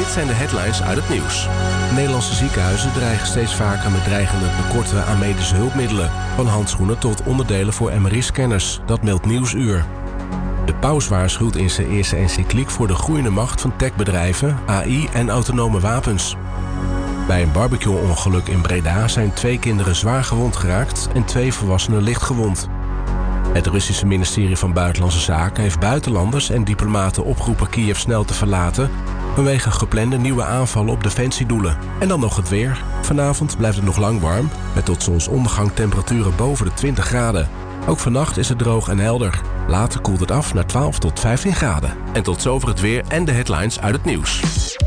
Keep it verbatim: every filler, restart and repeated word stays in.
Dit zijn de headlines uit het nieuws. Nederlandse ziekenhuizen dreigen steeds vaker met dreigende tekorten aan medische hulpmiddelen. Van handschoenen tot onderdelen voor M R I-scanners. Dat meldt Nieuwsuur. De paus waarschuwt in zijn eerste encycliek voor de groeiende macht van techbedrijven, A I en autonome wapens. Bij een barbecue-ongeluk in Breda zijn twee kinderen zwaar gewond geraakt en twee volwassenen licht gewond. Het Russische ministerie van Buitenlandse Zaken heeft buitenlanders en diplomaten opgeroepen Kiev snel te verlaten vanwege geplande nieuwe aanvallen op defensiedoelen. En dan nog het weer. Vanavond blijft het nog lang warm, met tot zonsondergang temperaturen boven de twintig graden. Ook vannacht is het droog en helder. Later koelt het af naar twaalf tot vijftien graden. En tot zover het weer en de headlines uit het nieuws.